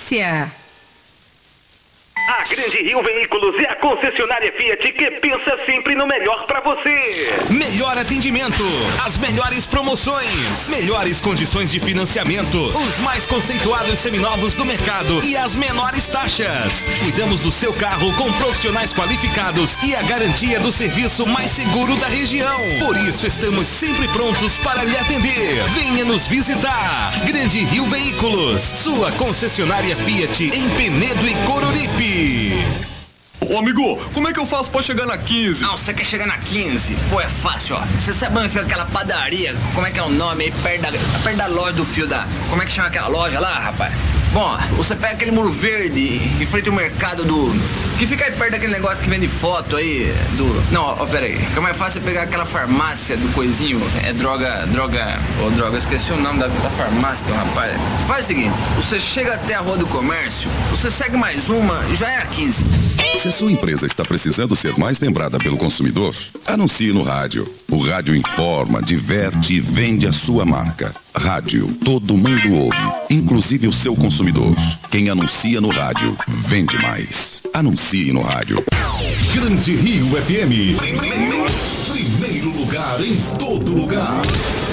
notícia. A Grande Rio Veículos é a concessionária Fiat que pensa sempre no melhor para você. Melhor atendimento, as melhores promoções, melhores condições de financiamento, os mais conceituados seminovos do mercado e as menores taxas. Cuidamos do seu carro com profissionais qualificados e a garantia do serviço mais seguro da região. Por isso estamos sempre prontos para lhe atender. Venha nos visitar. Grande Rio Veículos, sua concessionária Fiat em Penedo e Coruripe. Ô amigo, como é que eu faço pra chegar na 15? Não, você quer chegar na 15? Pô, é fácil, ó. Você sabe onde fica aquela padaria? Como é que é o nome aí? Perto da loja do fio da... Como é que chama aquela loja lá, rapaz? Bom, você pega aquele muro verde em frente ao mercado do... Que fica aí perto daquele negócio que vende foto aí do... Não, ó, pera aí. Fica mais fácil você pegar aquela farmácia do coisinho. É droga... Esqueci o nome da farmácia, então, rapaz. Faz o seguinte, você chega até a Rua do Comércio, você segue mais uma e já é a 15. Se a sua empresa está precisando ser mais lembrada pelo consumidor, anuncie no rádio. O rádio informa, diverte e vende a sua marca. Rádio, todo mundo ouve, inclusive o seu consumidor. Quem anuncia no rádio, vende mais. Anuncie no rádio. Grande Rio FM. Primeiro lugar em todo lugar.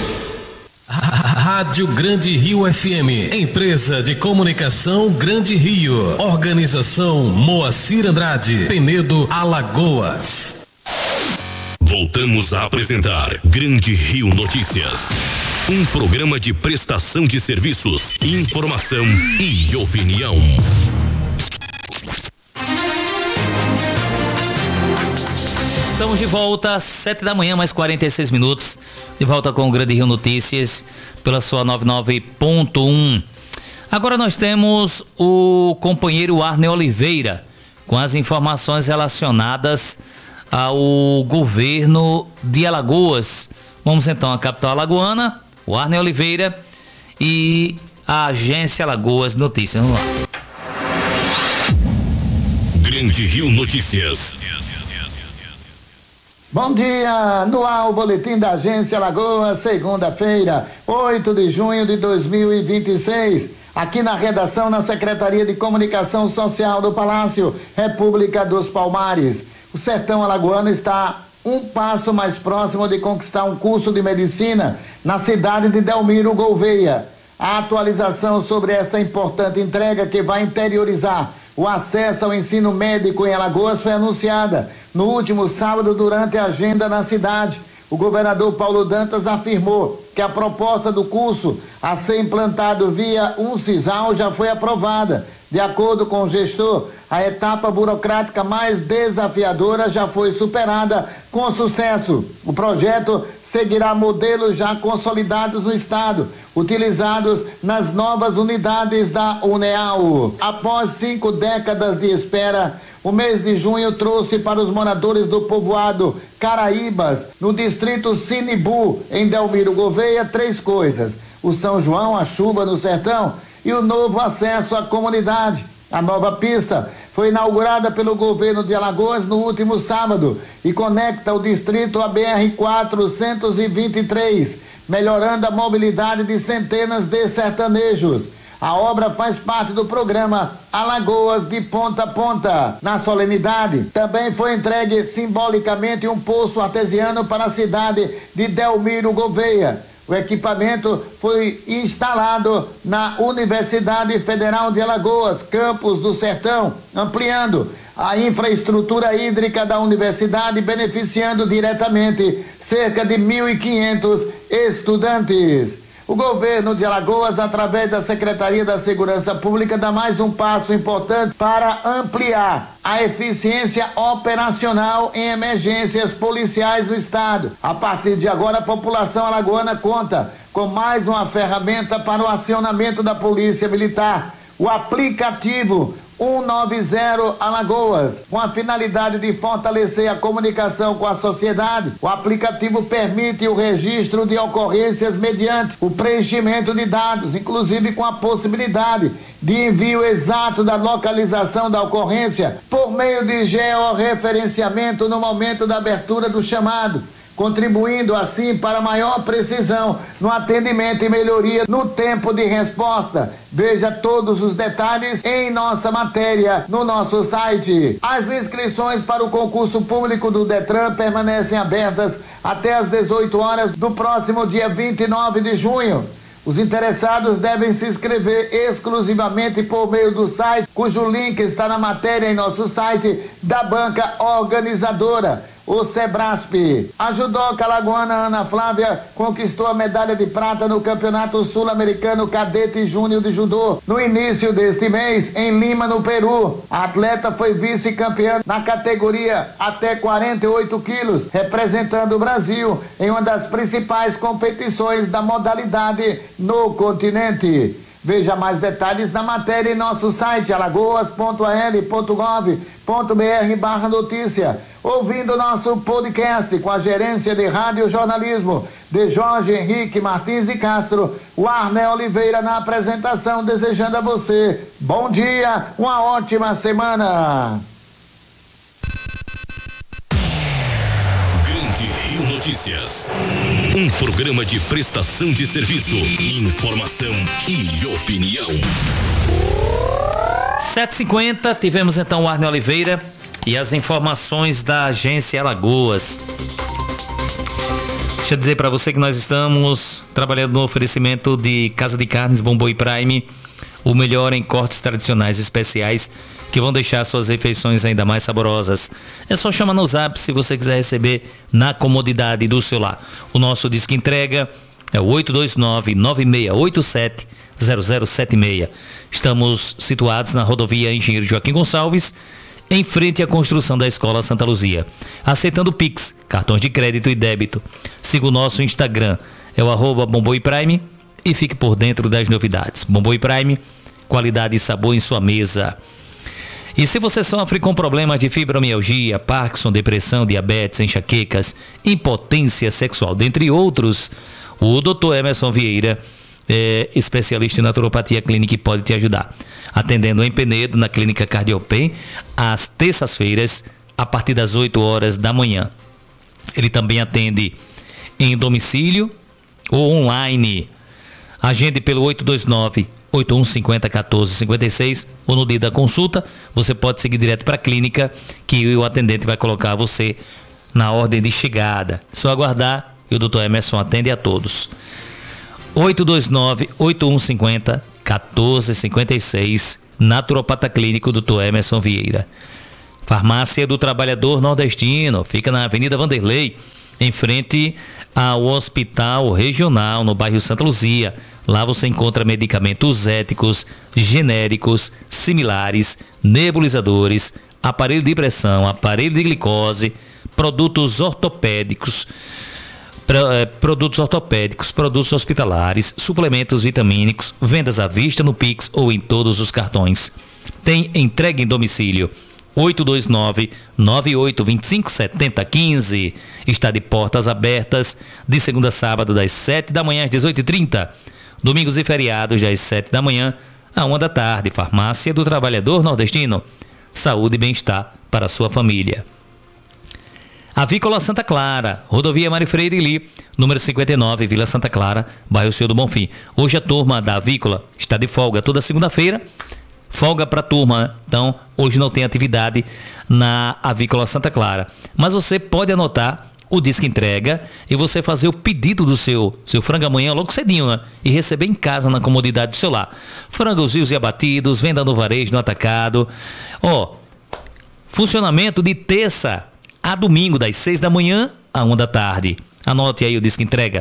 Rádio Grande Rio FM, empresa de comunicação Grande Rio, organização Moacir Andrade, Penedo, Alagoas. Voltamos a apresentar Grande Rio Notícias, um programa de prestação de serviços, informação e opinião. Estamos de volta às 7 da manhã, mais 46 minutos. De volta com o Grande Rio Notícias, pela sua 99.1. Agora nós temos o companheiro Arney Oliveira, com as informações relacionadas ao governo de Alagoas. Vamos então à capital alagoana, o Arney Oliveira e a agência Alagoas Notícias. Vamos lá. Grande Rio Notícias. Bom dia, no ar o boletim da agência Alagoas, segunda-feira, 8 de junho de 2026. Aqui na redação, na Secretaria de Comunicação Social do Palácio República dos Palmares. O sertão alagoano está um passo mais próximo de conquistar um curso de medicina na cidade de Delmiro Gouveia. A atualização sobre esta importante entrega que vai interiorizar o acesso ao ensino médico em Alagoas foi anunciada no último sábado durante a agenda na cidade. O governador Paulo Dantas afirmou que a proposta do curso a ser implantado via Sisal já foi aprovada. De acordo com o gestor, a etapa burocrática mais desafiadora já foi superada com sucesso. O projeto seguirá modelos já consolidados no estado, utilizados nas novas unidades da UNEAL. Após 5 décadas de espera, o mês de junho trouxe para os moradores do povoado Caraíbas, no distrito Sinibu, em Delmiro Gouveia, 3 coisas: o São João, a chuva no sertão e o novo acesso à comunidade. A nova pista foi inaugurada pelo governo de Alagoas no último sábado e conecta o distrito à BR-423, melhorando a mobilidade de centenas de sertanejos. A obra faz parte do programa Alagoas de Ponta a Ponta. Na solenidade, também foi entregue simbolicamente um poço artesiano para a cidade de Delmiro Gouveia. O equipamento foi instalado na Universidade Federal de Alagoas, campus do Sertão, ampliando a infraestrutura hídrica da universidade, beneficiando diretamente cerca de 1.500 estudantes. O governo de Alagoas, através da Secretaria da Segurança Pública, dá mais um passo importante para ampliar a eficiência operacional em emergências policiais do estado. A partir de agora, a população alagoana conta com mais uma ferramenta para o acionamento da Polícia Militar, o aplicativo 190 Alagoas. Com a finalidade de fortalecer a comunicação com a sociedade, o aplicativo permite o registro de ocorrências mediante o preenchimento de dados, inclusive com a possibilidade de envio exato da localização da ocorrência por meio de georreferenciamento no momento da abertura do chamado. contribuindo assim para maior precisão no atendimento e melhoria no tempo de resposta. Veja todos os detalhes em nossa matéria no nosso site. As inscrições para o concurso público do Detran permanecem abertas até às 18 horas do próximo dia 29 de junho. Os interessados devem se inscrever exclusivamente por meio do site, cujo link está na matéria em nosso site da banca organizadora, o Sebrasp. A judoca alagoana Ana Flávia conquistou a medalha de prata no Campeonato Sul-Americano Cadete Júnior de Judô no início deste mês, em Lima, no Peru. A atleta foi vice-campeã na categoria até 48 quilos, representando o Brasil em uma das principais competições da modalidade no continente. Veja mais detalhes na matéria em nosso site alagoas.al.gov.br/notícia. Ouvindo nosso podcast com a gerência de rádio jornalismo de Jorge Henrique Martins de Castro, o Arnel Oliveira na apresentação, desejando a você bom dia, uma ótima semana. Grande Rio Notícias. Um programa de prestação de serviço, informação e opinião. 7h50, tivemos então o Arnel Oliveira e as informações da agência Alagoas. Deixa eu dizer para você que nós estamos trabalhando no oferecimento de Casa de Carnes Bom Boi Prime, o melhor em cortes tradicionais especiais que vão deixar suas refeições ainda mais saborosas. É só chamar no Zap se você quiser receber na comodidade do seu lar. O nosso disco entrega é o 829-9687-0076. Estamos situados na rodovia Engenheiro Joaquim Gonçalves, em frente à construção da Escola Santa Luzia. Aceitando Pix, cartões de crédito e débito. Siga o nosso Instagram, é o @bomboiprime, e fique por dentro das novidades. Bomboi Prime, qualidade e sabor em sua mesa. E se você sofre com problemas de fibromialgia, Parkinson, depressão, diabetes, enxaquecas, impotência sexual, dentre outros, o Dr. Emerson Vieira é especialista em naturopatia clínica e pode te ajudar. Atendendo em Penedo, na Clínica Cardiopen, às terças-feiras, a partir das 8 horas da manhã. Ele também atende em domicílio ou online. Agende pelo 829-8150-1456 ou no dia da consulta, você pode seguir direto para a clínica que o atendente vai colocar você na ordem de chegada. Só aguardar e o Dr. Emerson atende a todos. 829-8150-1456, Naturopata Clínico Dr. Emerson Vieira. Farmácia do Trabalhador Nordestino, fica na Avenida Vanderlei, em frente ao Hospital Regional, no bairro Santa Luzia. Lá você encontra medicamentos éticos, genéricos, similares, nebulizadores, aparelho de pressão, aparelho de glicose, produtos ortopédicos, produtos hospitalares, suplementos vitamínicos, vendas à vista no Pix ou em todos os cartões. Tem entrega em domicílio. 829-9825-7015. Está de portas abertas de segunda a sábado das 7 da manhã às 18h30. Domingos e feriados das 7 da manhã à 1 da tarde. Farmácia do Trabalhador Nordestino. Saúde e bem-estar para a sua família. Avícola Santa Clara, Rodovia Mário Freire Ili, número 59, Vila Santa Clara, bairro Senhor do Bonfim. Hoje a turma da Avícola está de folga toda segunda-feira. Folga para a turma, né? Então hoje não tem atividade na Avícola Santa Clara. Mas você pode anotar o disco entrega e você fazer o pedido do seu frango amanhã logo cedinho, né? E receber em casa na comodidade do seu lar. Frangos vivos e abatidos, venda no varejo, no atacado. Funcionamento de terça a domingo, das 6 da manhã à 1 da tarde. Anote aí o disco entrega.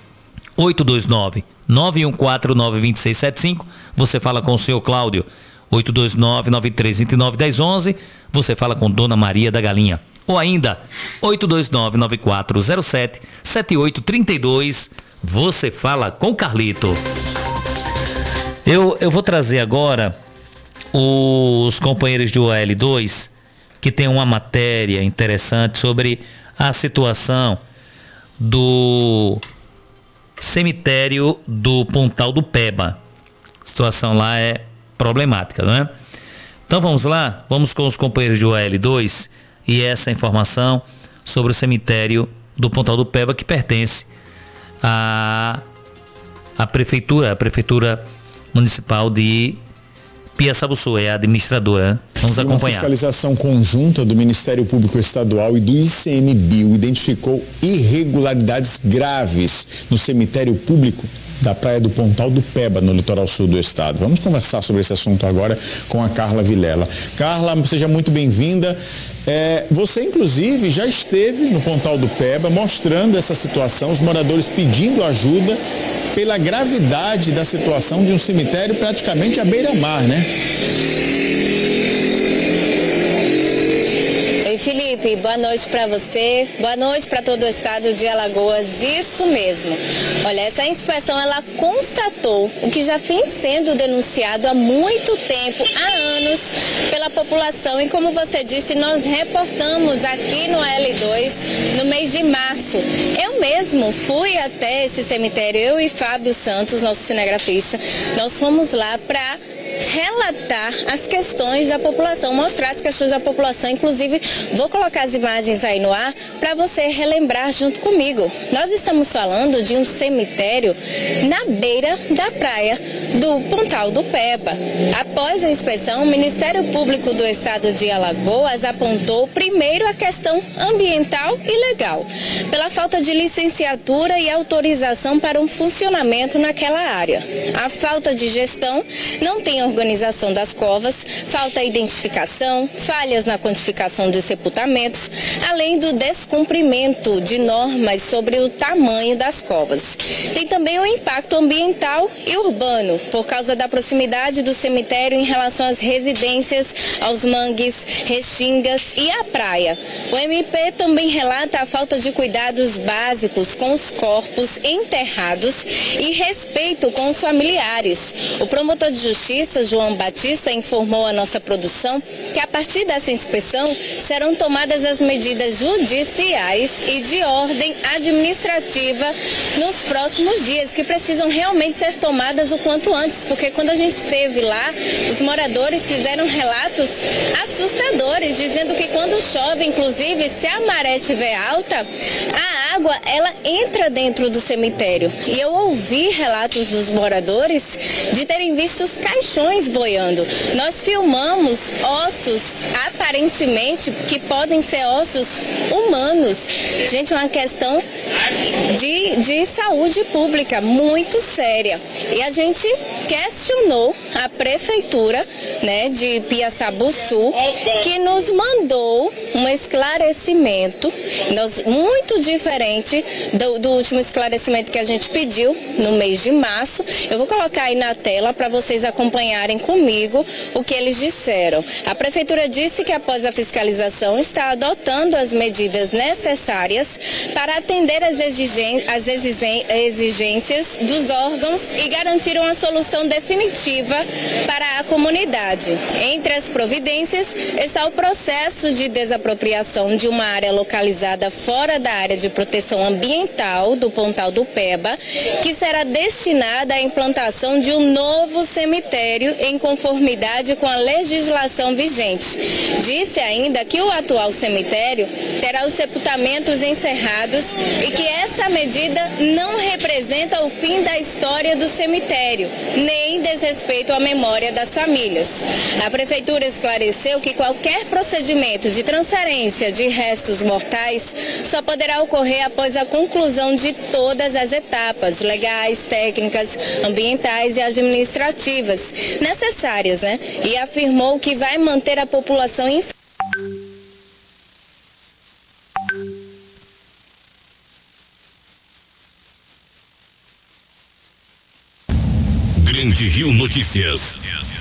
829-9149-2675. Você fala com o senhor Cláudio. 829-9329-1011. Você fala com Dona Maria da Galinha. Ou ainda, 829-9407-7832. Você fala com Carlito. Eu vou trazer agora os companheiros do OL2, que tem uma matéria interessante sobre a situação do cemitério do Pontal do Peba. A situação lá é problemática, não é? Então vamos lá, vamos com os companheiros do OL2 e essa informação sobre o cemitério do Pontal do Peba, que pertence à Prefeitura Municipal de Piaçabuçu, é a administradora, né? Vamos acompanhar. Uma fiscalização conjunta do Ministério Público Estadual e do ICMBio identificou irregularidades graves no cemitério público da Praia do Pontal do Peba, no litoral sul do estado. Vamos conversar sobre esse assunto agora com a Carla Vilela. Carla, seja muito bem-vinda. Você, inclusive, já esteve no Pontal do Peba mostrando essa situação, os moradores pedindo ajuda pela gravidade da situação de um cemitério praticamente à beira-mar, né? Oi, Felipe, boa noite para você, boa noite para todo o estado de Alagoas. Isso mesmo. Olha, essa inspeção ela constatou o que já vem sendo denunciado há muito tempo, há anos, pela população. E como você disse, nós reportamos aqui no L2 no mês de março. Eu mesmo fui até esse cemitério, eu e Fábio Santos, nosso cinegrafista, nós fomos lá para relatar as questões da população, mostrar as questões da população. Inclusive, vou colocar as imagens aí no ar para você relembrar junto comigo. Nós estamos falando de um cemitério na beira da praia do Pontal do Peba. Após a inspeção, o Ministério Público do Estado de Alagoas apontou primeiro a questão ambiental e legal, pela falta de licenciatura e autorização para um funcionamento naquela área. A falta de gestão, não tem organização das covas, falta identificação, falhas na quantificação dos sepultamentos, além do descumprimento de normas sobre o tamanho das covas. Tem também o impacto ambiental e urbano, por causa da proximidade do cemitério em relação às residências, aos mangues, restingas e à praia. O MP também relata a falta de cuidados básicos com os corpos enterrados e respeito com os familiares. O promotor de justiça, João Batista, informou à nossa produção que a partir dessa inspeção serão tomadas as medidas judiciais e de ordem administrativa nos próximos dias, que precisam realmente ser tomadas o quanto antes, porque quando a gente esteve lá, os moradores fizeram relatos assustadores, dizendo que quando chove, inclusive, se a maré estiver alta, a água, ela entra dentro do cemitério. E eu ouvi relatos dos moradores de terem visto os caixões boiando. Nós filmamos ossos, aparentemente, que podem ser ossos humanos. Gente, é uma questão de saúde pública muito séria. E a gente questionou a prefeitura, né, de Piaçabuçu, que nos mandou um esclarecimento, muito diferente do último esclarecimento que a gente pediu no mês de março. Eu vou colocar aí na tela para vocês acompanharem comigo o que eles disseram. A prefeitura disse que após a fiscalização está adotando as medidas necessárias para atender as exigências dos órgãos e garantir uma solução definitiva para a comunidade. Entre as providências está o processo de desapropriação de uma área localizada fora da área de proteção ambiental do Pontal do Peba, que será destinada à implantação de um novo cemitério em conformidade com a legislação vigente. Disse ainda que o atual cemitério terá os sepultamentos encerrados e que essa medida não representa o fim da história do cemitério, nem desrespeito à memória das famílias. A prefeitura esclareceu que qualquer procedimento de transferência de restos mortais só poderá ocorrer após a conclusão de todas as etapas legais, técnicas, ambientais e administrativas necessárias, né? E afirmou que vai manter a população informada. Grande Rio Notícias.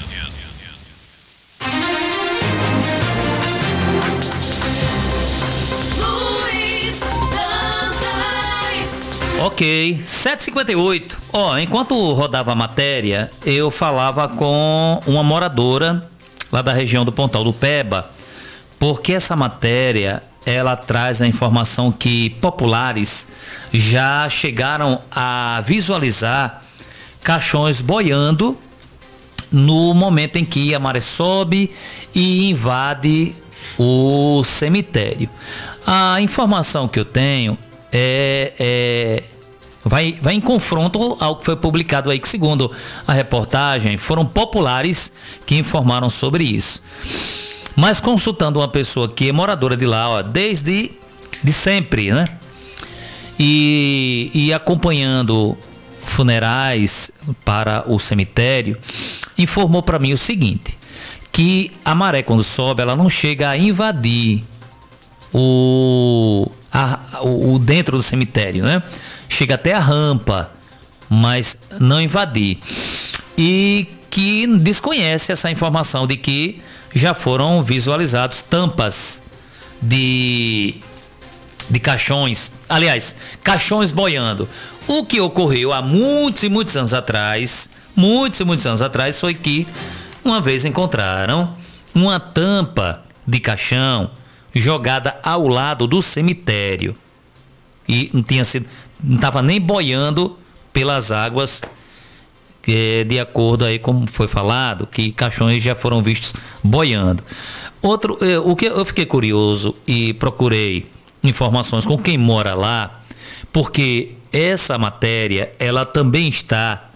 Ok, 7h58. Enquanto rodava a matéria, eu falava com uma moradora lá da região do Pontal do Peba, porque essa matéria, ela traz a informação que populares já chegaram a visualizar caixões boiando no momento em que a maré sobe e invade o cemitério. A informação que eu tenho vai em confronto ao que foi publicado aí, que segundo a reportagem, foram populares que informaram sobre isso. Mas consultando uma pessoa que é moradora de lá, desde sempre, né? E acompanhando funerais para o cemitério, informou para mim o seguinte, que a maré, quando sobe, ela não chega a invadir o dentro do cemitério, né? Chega até a rampa, mas não invadir. E que desconhece essa informação de que já foram visualizados tampas de caixões, aliás, caixões boiando. O que ocorreu há muitos e muitos anos atrás foi que uma vez encontraram uma tampa de caixão jogada ao lado do cemitério e não estava nem boiando pelas águas, de acordo aí como foi falado, que caixões já foram vistos boiando. O que eu fiquei curioso e procurei informações com quem mora lá, porque essa matéria ela também está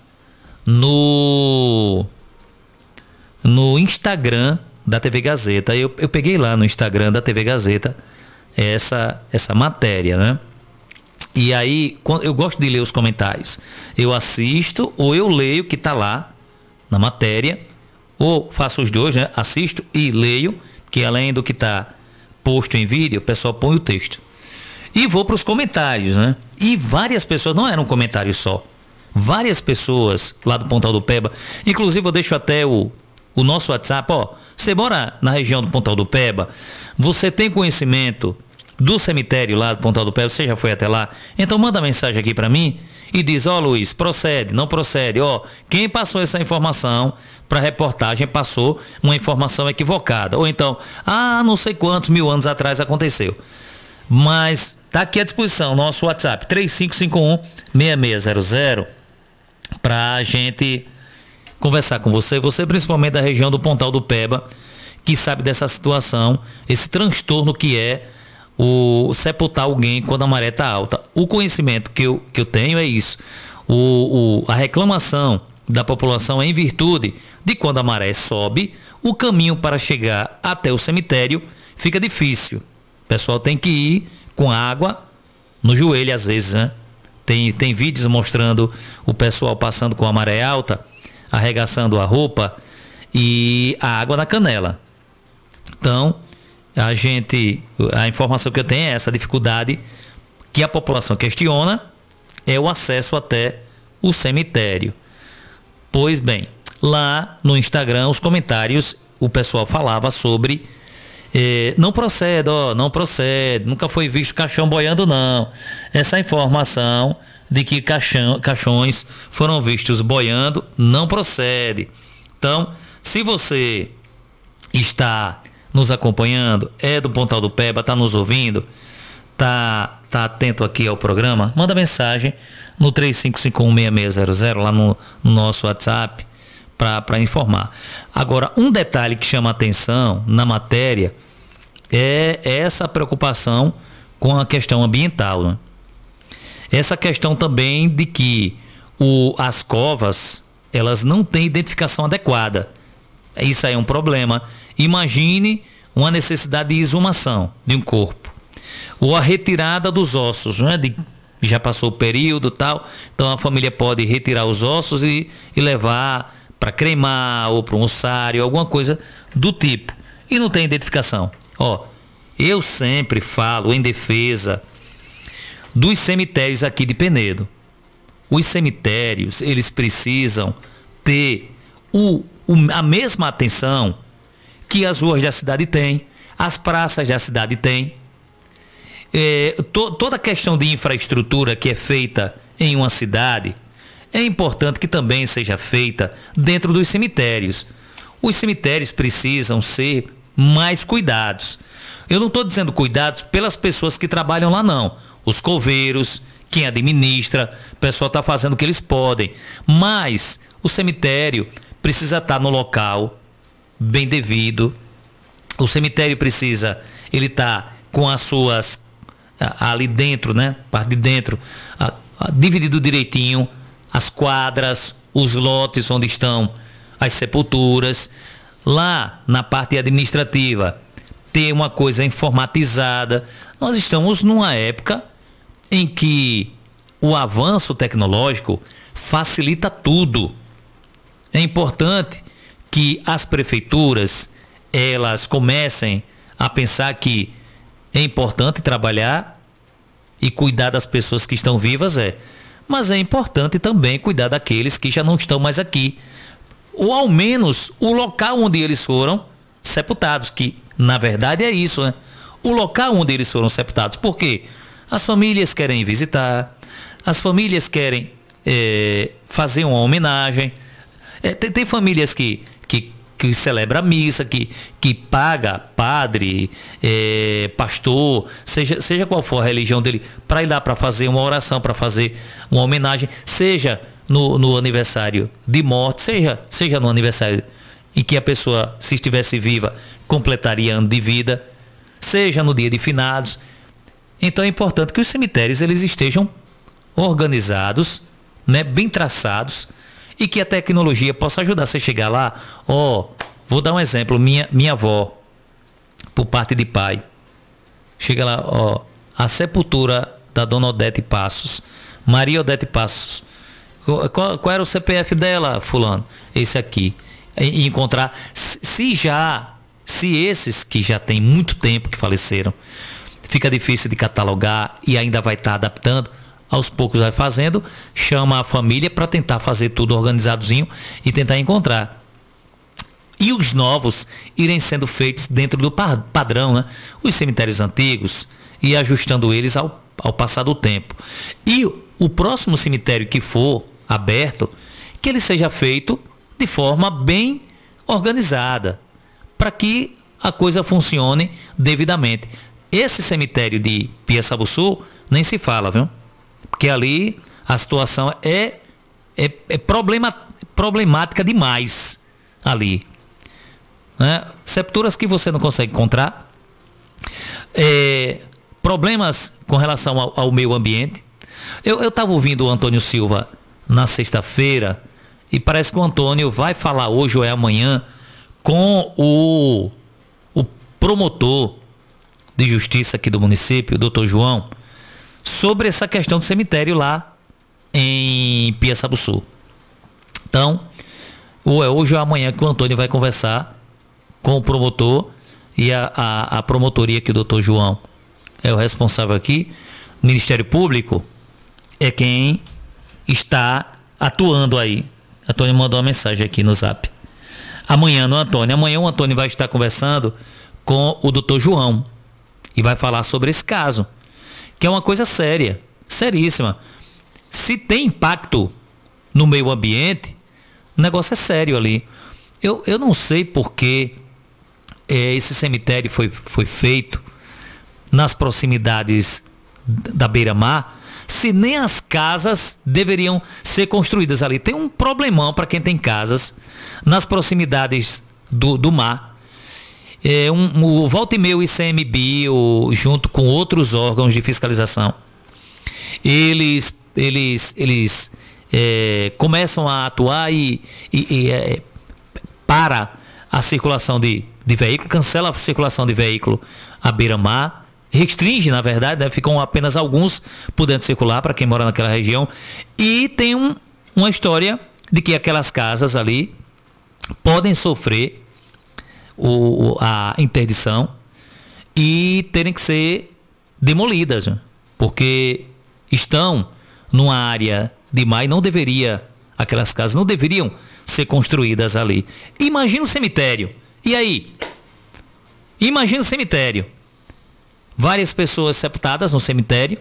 no Instagram da TV Gazeta. Eu peguei lá no Instagram da TV Gazeta essa matéria, né? E aí, eu gosto de ler os comentários. Eu assisto ou eu leio o que está lá na matéria, ou faço os dois, né? Assisto e leio, que além do que está posto em vídeo, o pessoal põe o texto. E vou para os comentários, né? E várias pessoas, não era um comentário só, várias pessoas lá do Pontal do Peba, inclusive eu deixo até o nosso WhatsApp, você mora na região do Pontal do Peba, você tem conhecimento do cemitério lá do Pontal do Peba, você já foi até lá? Então manda mensagem aqui para mim e diz, Luiz, procede, não procede, quem passou essa informação para a reportagem passou uma informação equivocada, ou então, não sei quantos mil anos atrás aconteceu. Mas tá aqui à disposição nosso WhatsApp 3551-6600 para a gente conversar com você principalmente da região do Pontal do Peba, que sabe dessa situação, esse transtorno que é o sepultar alguém quando a maré está alta. O conhecimento que eu tenho é isso. A reclamação da população é em virtude de quando a maré sobe, o caminho para chegar até o cemitério fica difícil. O pessoal tem que ir com água no joelho às vezes, né? Tem vídeos mostrando o pessoal passando com a maré alta, arregaçando a roupa e a água na canela. Então, a informação que eu tenho é essa dificuldade que a população questiona é o acesso até o cemitério. Pois bem, lá no Instagram, os comentários, o pessoal falava sobre não procede, nunca foi visto caixão boiando não. Essa informação de que caixões foram vistos boiando não procede. Então, se você está nos acompanhando, é do Pontal do Peba, está nos ouvindo, tá atento aqui ao programa, manda mensagem no 3551-6600 lá no nosso WhatsApp para informar. Agora, um detalhe que chama a atenção na matéria é essa preocupação com a questão ambiental, né? Essa questão também de que as covas, elas não têm identificação adequada. Isso aí é um problema. Imagine uma necessidade de exumação de um corpo, ou a retirada dos ossos, né? Já passou o período tal, então a família pode retirar os ossos e levar para cremar ou para um ossário, alguma coisa do tipo, e não tem identificação. Eu sempre falo em defesa dos cemitérios aqui de Penedo. Os cemitérios, eles precisam ter a mesma atenção que as ruas da cidade têm, as praças da cidade têm. Toda a questão de infraestrutura que é feita em uma cidade é importante que também seja feita dentro dos cemitérios. Os cemitérios precisam ser mais cuidados. Eu não estou dizendo cuidados pelas pessoas que trabalham lá não, os coveiros, quem administra, o pessoal está fazendo o que eles podem, mas o cemitério precisa estar no local bem devido. O cemitério precisa, ele tá com as suas ali dentro, né? Parte de dentro, dividido direitinho, as quadras, os lotes onde estão as sepulturas. Lá na parte administrativa, ter uma coisa informatizada. Nós estamos numa época em que o avanço tecnológico facilita tudo. É importante que as prefeituras elas comecem a pensar que é importante trabalhar e cuidar das pessoas que estão vivas, mas é importante também cuidar daqueles que já não estão mais aqui, ou ao menos o local onde eles foram sepultados, que na verdade é isso, né? O local onde eles foram sepultados. Por quê? As famílias querem visitar, as famílias querem fazer uma homenagem. Tem famílias que celebra a missa, que paga padre, pastor, seja qual for a religião dele, para ir lá para fazer uma oração, para fazer uma homenagem, seja no aniversário de morte, seja no aniversário em que a pessoa, se estivesse viva, completaria ano de vida, seja no dia de finados. Então é importante que os cemitérios eles estejam organizados, né, bem traçados, e que a tecnologia possa ajudar você a chegar lá. Vou dar um exemplo, minha avó, por parte de pai, chega lá, a sepultura da dona Odete Passos, Maria Odete Passos, qual era o CPF dela, fulano? Esse aqui. E encontrar, se esses que já tem muito tempo que faleceram, fica difícil de catalogar e ainda vai estar adaptando, aos poucos vai fazendo, chama a família para tentar fazer tudo organizadozinho e tentar encontrar. E os novos irem sendo feitos dentro do padrão, né? Os cemitérios antigos, e ajustando eles ao passar do tempo. E o próximo cemitério que for aberto, que ele seja feito de forma bem organizada, para que a coisa funcione devidamente. Esse cemitério de Piaçabuçu nem se fala, viu? Porque ali a situação é problemática demais ali, né? Sepulturas que você não consegue encontrar, problemas com relação ao meio ambiente. Eu estava ouvindo o Antônio Silva na sexta-feira e parece que o Antônio vai falar hoje ou amanhã com o promotor de justiça aqui do município, o Dr. João, sobre essa questão do cemitério lá em Piaçabuçu. Então, ou é hoje ou amanhã que o Antônio vai conversar com o promotor e a promotoria que o Dr. João é o responsável aqui. O Ministério Público é quem está atuando aí. Antônio mandou uma mensagem aqui no Zap. Amanhã o Antônio vai estar conversando com o Dr. João e vai falar sobre esse caso, que é uma coisa séria, seríssima. Se tem impacto no meio ambiente, o negócio é sério ali. Eu não sei por que esse cemitério foi feito nas proximidades da beira-mar, se nem as casas deveriam ser construídas ali. Tem um problemão para quem tem casas nas proximidades do mar. O volta e meia, o ICMBio, junto com outros órgãos de fiscalização, eles começam a atuar e para a circulação de veículo, cancela a circulação de veículo à beira-mar, restringe, na verdade, né? Ficam apenas alguns podendo circular para quem mora naquela região, e tem uma história de que aquelas casas ali podem sofrer a interdição e terem que ser demolidas, né? Porque estão numa área de mar e aquelas casas não deveriam ser construídas ali. Imagina o cemitério. E aí? Imagina o cemitério. Várias pessoas sepultadas no cemitério,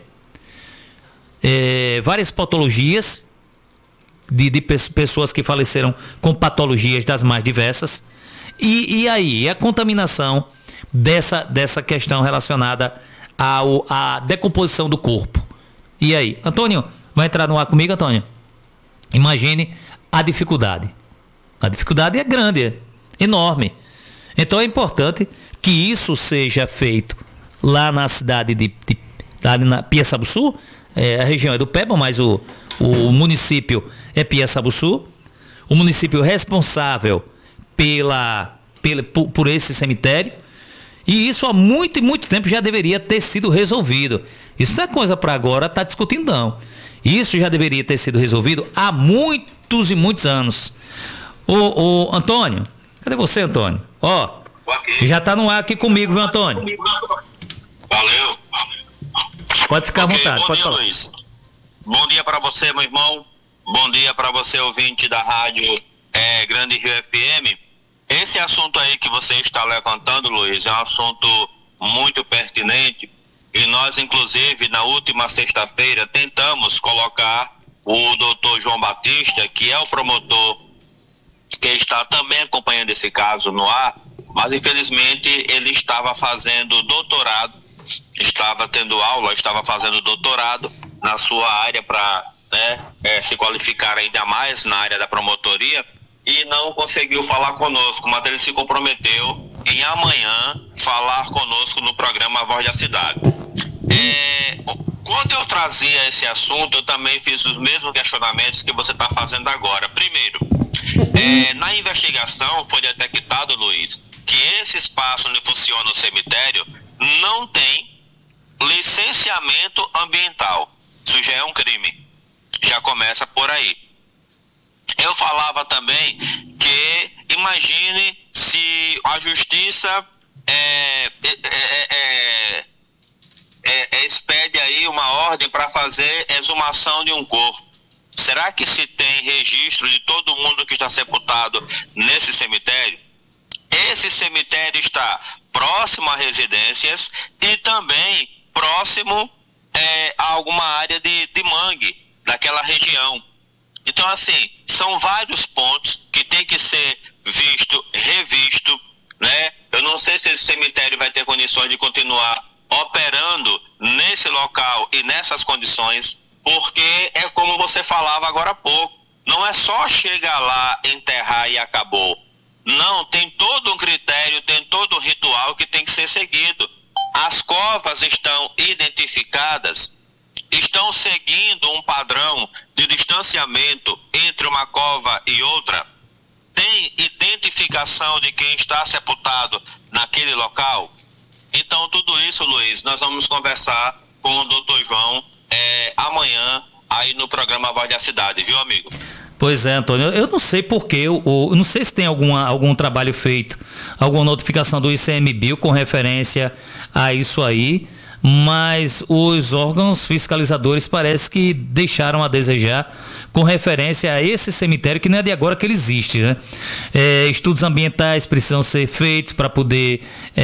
várias patologias de pessoas que faleceram com patologias das mais diversas. E aí, a contaminação dessa questão relacionada à decomposição do corpo. E aí? Antônio, vai entrar no ar comigo, Antônio? Imagine a dificuldade. A dificuldade é grande, é enorme. Então é importante que isso seja feito lá na cidade tá ali na Piaçabuçu, a região é do Peba, mas o município é Piaçabuçu. O município responsável por esse cemitério. E isso há muito e muito tempo já deveria ter sido resolvido. Isso não é coisa para agora estar discutindo, não. Isso já deveria ter sido resolvido há muitos e muitos anos. Ô Antônio, cadê você, Antônio? Ó, já tá no ar aqui comigo, viu, Antônio? Valeu. Pode ficar à vontade, bom pode dia, falar. Luiz. Bom dia para você, meu irmão. Bom dia para você, ouvinte da rádio Grande Rio FM. Esse assunto aí que você está levantando, Luiz, é um assunto muito pertinente. E nós, inclusive, na última sexta-feira, tentamos colocar o doutor João Batista, que é o promotor que está também acompanhando esse caso no ar, mas infelizmente ele estava fazendo doutorado, estava tendo aula, estava fazendo doutorado na sua área para se qualificar ainda mais na área da promotoria e não conseguiu falar conosco, mas ele se comprometeu em amanhã falar conosco no programa Voz da Cidade. Quando eu trazia esse assunto, eu também fiz os mesmos questionamentos que você está fazendo agora. Primeiro, na investigação foi detectado, Luiz, que esse espaço onde funciona o cemitério não tem licenciamento ambiental. Isso já é um crime. Já começa por aí. Eu falava também que imagine se a justiça expede aí uma ordem para fazer exumação de um corpo. Será que se tem registro de todo mundo que está sepultado nesse cemitério? Esse cemitério está próximo a residências e também próximo a alguma área de mangue daquela região. Então, assim, são vários pontos que tem que ser revisto, né? Eu não sei se esse cemitério vai ter condições de continuar operando nesse local e nessas condições, porque é como você falava agora há pouco, não é só chegar lá, enterrar e acabou. Não, tem todo um critério, tem todo um ritual que tem que ser seguido. As covas estão identificadas, estão seguindo um padrão de distanciamento entre uma cova e outra, tem identificação de quem está sepultado naquele local. Então, tudo isso, Luiz, nós vamos conversar com o doutor João amanhã aí no programa Voz da Cidade, viu, amigo? Pois é, Antônio, eu não sei porquê, eu não sei se tem algum trabalho feito, alguma notificação do ICMBio com referência a isso aí, mas os órgãos fiscalizadores parece que deixaram a desejar com referência a esse cemitério, que não é de agora que ele existe, né? Estudos ambientais precisam ser feitos para poder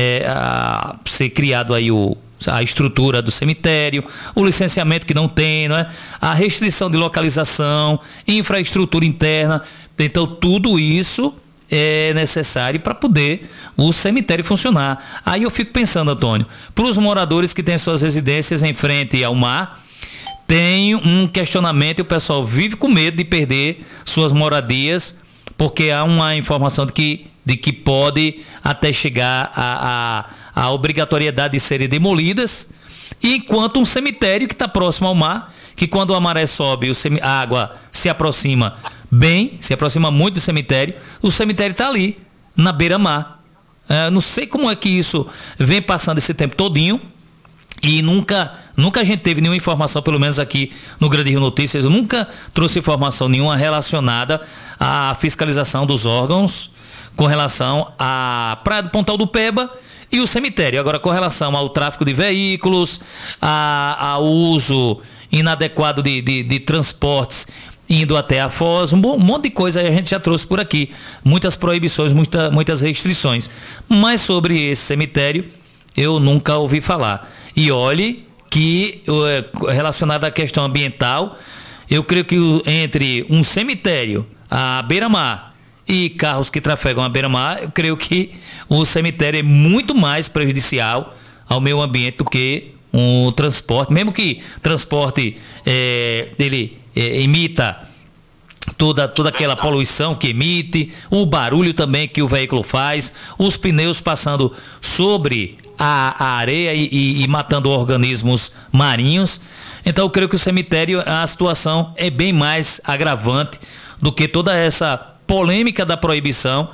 ser criado aí a estrutura do cemitério, o licenciamento que não tem, não é? A restrição de localização, infraestrutura interna. Então tudo isso é necessário para poder o cemitério funcionar. Aí eu fico pensando, Antônio, para os moradores que têm suas residências em frente ao mar, tem um questionamento e o pessoal vive com medo de perder suas moradias, porque há uma informação de que pode até chegar a obrigatoriedade de serem demolidas, enquanto um cemitério que está próximo ao mar, que quando a maré sobe, a água se aproxima muito do cemitério, o cemitério está ali, na beira-mar. Não sei como é que isso vem passando esse tempo todinho e nunca a gente teve nenhuma informação, pelo menos aqui no Grande Rio Notícias, eu nunca trouxe informação nenhuma relacionada à fiscalização dos órgãos com relação à Praia do Pontal do Peba e o cemitério. Agora, com relação ao tráfico de veículos, ao uso inadequado de transportes indo até a Foz, um monte de coisa a gente já trouxe por aqui. Muitas proibições, muitas restrições. Mas sobre esse cemitério, eu nunca ouvi falar. E olhe que, relacionado à questão ambiental, eu creio que entre um cemitério, a beira-mar, e carros que trafegam a beira-mar, eu creio que o cemitério é muito mais prejudicial ao meio ambiente do que um transporte, mesmo que transporte ele emita toda aquela poluição que emite, o barulho também que o veículo faz, os pneus passando sobre a areia e matando organismos marinhos. Então eu creio que o cemitério, a situação é bem mais agravante do que toda essa polêmica da proibição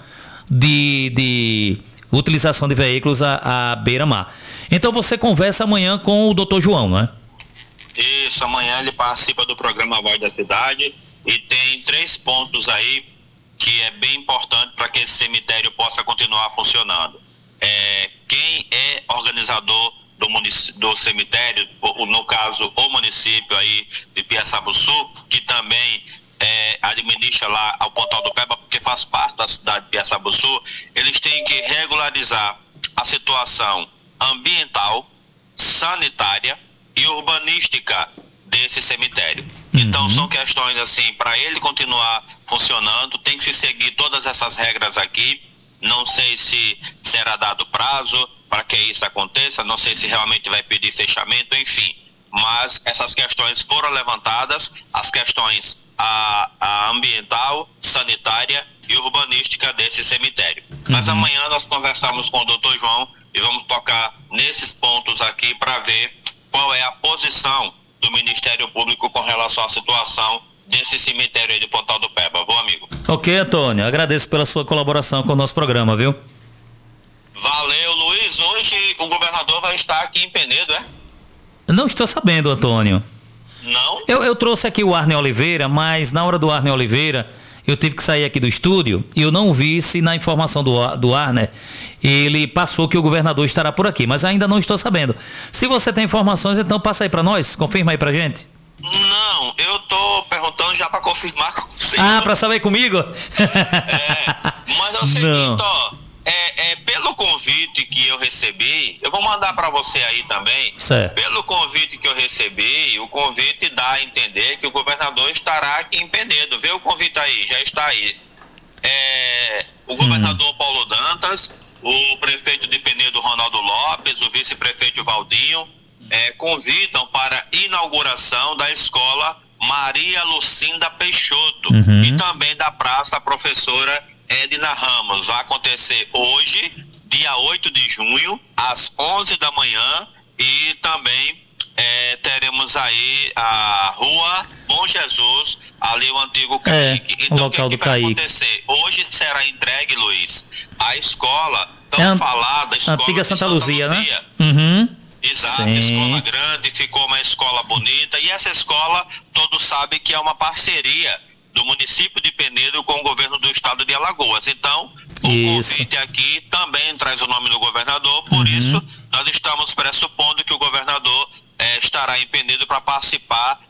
de utilização de veículos à beira-mar. Então você conversa amanhã com o Dr. João, não é? Isso, amanhã ele participa do programa Voz da Cidade e tem 3 pontos aí que é bem importante para que esse cemitério possa continuar funcionando. Quem é organizador do cemitério, no caso o município aí de Piaçabuçu, que também administra lá ao Pontal do Peba, porque faz parte da cidade de Piaçabuçu, eles têm que regularizar a situação ambiental, sanitária e urbanística desse cemitério. Então são questões assim, para ele continuar funcionando, tem que se seguir todas essas regras aqui. Não sei se será dado prazo para que isso aconteça, não sei se realmente vai pedir fechamento, enfim. Mas essas questões foram levantadas, as questões a ambiental, sanitária e urbanística desse cemitério. Mas amanhã nós conversamos com o Dr. João e vamos tocar nesses pontos aqui para ver qual é a posição do Ministério Público com relação à situação desse cemitério aí de Pontal do Peba, viu, amigo? Ok, Antônio, agradeço pela sua colaboração com o nosso programa, viu? Valeu, Luiz. Hoje o governador vai estar aqui em Penedo, é? Não estou sabendo, Antônio. Não? Eu trouxe aqui o Arne Oliveira, mas na hora do Arne Oliveira, eu tive que sair aqui do estúdio e eu não vi se na informação do Arne ele passou que o governador estará por aqui, mas ainda não estou sabendo. Se você tem informações, então passa aí para nós, confirma aí pra gente. Não, eu tô perguntando já para confirmar com você. Para saber comigo? Mas é o seguinte, ó, pelo convite que eu recebi, eu vou mandar para você aí também. Certo. Pelo convite que eu recebi, o convite dá a entender que o governador estará aqui em Penedo. Vê o convite aí, já está aí. O governador Paulo Dantas, o prefeito de Penedo Ronaldo Lopes, o vice-prefeito Valdinho, convidam para a inauguração da escola Maria Lucinda Peixoto e também da praça Professora Edna Ramos. Vai acontecer hoje, dia 8 de junho, às 11 da manhã, e também teremos aí a Rua Bom Jesus, ali o antigo Caique. Então o que vai acontecer? Hoje será entregue, Luiz, a escola tão falada, escola antiga Santa Luzia, né? Exato, Sim. Escola grande, ficou uma escola bonita, e essa escola todos sabem que é uma parceria do município de Penedo com o governo do estado de Alagoas. Então, o convite aqui também traz o nome do governador, por isso nós estamos pressupondo que o governador estará em Penedo para participar